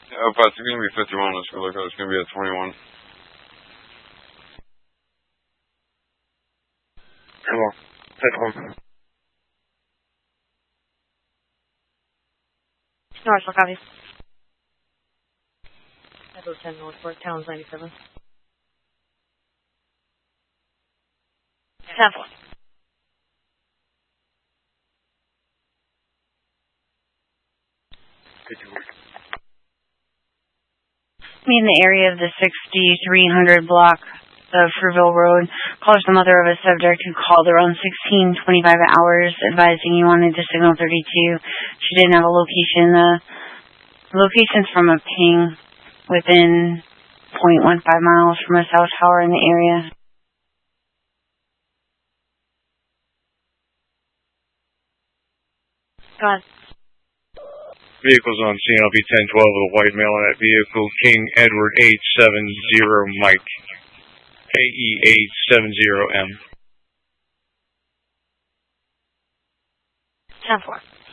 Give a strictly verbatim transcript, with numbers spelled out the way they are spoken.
Uh, but it's going to be fifty-one. Let's go look at it. It's going to be at twenty-one. Hello. fifty-one. North, what copy? Echo ten Northport, Towns ninety-seven. ten four. Me in the area of the sixty-three hundred block of Fruitville Road. Calls the mother of a subject who called around sixteen twenty-five hours advising he wanted to signal thirty-two. She didn't have a location. The location's from a ping within zero point one five miles from a cell tower in the area. Go ahead. Vehicles on scene. I'll be ten twelve with a white male in that vehicle. King Edward eight seven zero Mike. K E eight seven zero M. ten four.